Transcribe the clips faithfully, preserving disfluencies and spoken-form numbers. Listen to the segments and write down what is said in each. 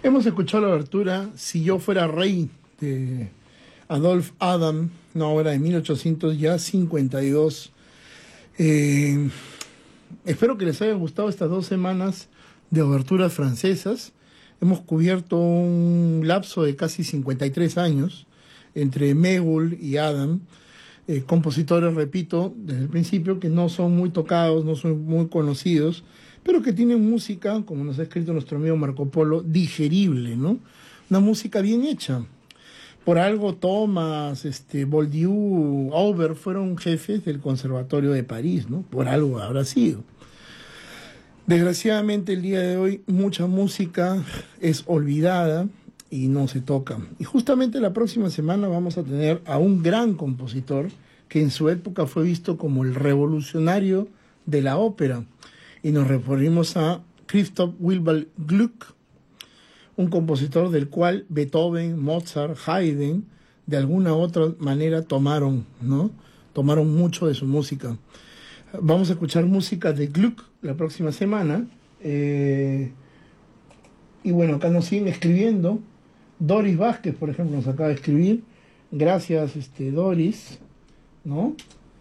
Hemos escuchado la abertura Si yo fuera rey de Adolphe Adam, una obra de mil ochocientos cincuenta y dos. Eh, espero que les haya gustado estas dos semanas de aberturas francesas. Hemos cubierto un lapso de casi cincuenta y tres años entre Méhul y Adam, eh, compositores, repito, desde el principio, que no son muy tocados, no son muy conocidos, pero que tienen música, como nos ha escrito nuestro amigo Marco Polo, digerible, ¿no? Una música bien hecha. Por algo Thomas, este, Boldiou, Auber fueron jefes del Conservatorio de París, ¿no? Por algo habrá sido. Desgraciadamente el día de hoy mucha música es olvidada y no se toca. Y justamente la próxima semana vamos a tener a un gran compositor que en su época fue visto como el revolucionario de la ópera. Y nos referimos a Christoph Willibald Gluck, un compositor del cual Beethoven, Mozart, Haydn, de alguna u otra manera tomaron, ¿no? Tomaron mucho de su música. Vamos a escuchar música de Gluck la próxima semana. Eh, y bueno, acá nos siguen escribiendo. Doris Vázquez, por ejemplo, nos acaba de escribir. Gracias, este, Doris, ¿no?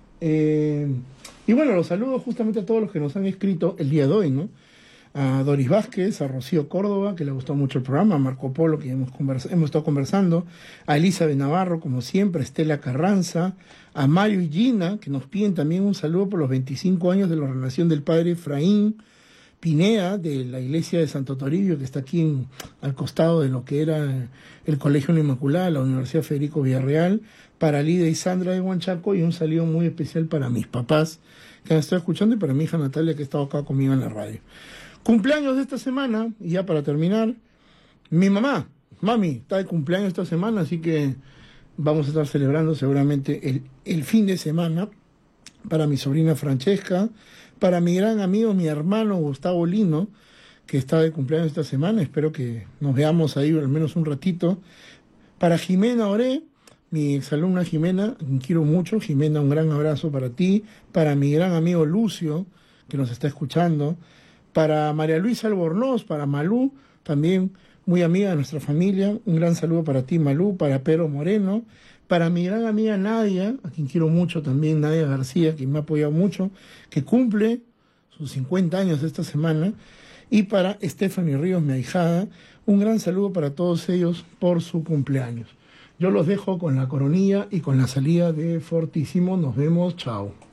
Eh, y bueno, los saludo justamente a todos los que nos han escrito el día de hoy, ¿no? A Doris Vázquez, a Rocío Córdoba, que le gustó mucho el programa, a Marco Polo, que hemos, conversa- hemos estado conversando, a Elizabeth Navarro, como siempre, a Estela Carranza, a Mario y Gina, que nos piden también un saludo por los veinticinco años de la ordenación del padre Efraín Pinea, de la iglesia de Santo Toribio, que está aquí en, al costado de lo que era el Colegio La Inmaculada, la Universidad Federico Villarreal, para Lida y Sandra de Huanchaco, y un saludo muy especial para mis papás, que han estado escuchando, y para mi hija Natalia, que ha estado acá conmigo en la radio. Cumpleaños de esta semana, y ya para terminar, mi mamá, mami, está de cumpleaños esta semana, así que vamos a estar celebrando seguramente el, el fin de semana para mi sobrina Francesca, para mi gran amigo, mi hermano Gustavo Lino, que está de cumpleaños esta semana, espero que nos veamos ahí al menos un ratito, para Jimena Oré, mi exalumna Jimena, quien quiero mucho. Jimena, un gran abrazo para ti, para mi gran amigo Lucio, que nos está escuchando, para María Luisa Albornoz, para Malú, también muy amiga de nuestra familia, un gran saludo para ti, Malú, para Pedro Moreno, para mi gran amiga Nadia, a quien quiero mucho también, Nadia García, que me ha apoyado mucho, que cumple sus cincuenta años esta semana, y para Stephanie Ríos, mi ahijada, un gran saludo para todos ellos por su cumpleaños. Yo los dejo con la coronilla y con la salida de Fortísimo. Nos vemos, chao.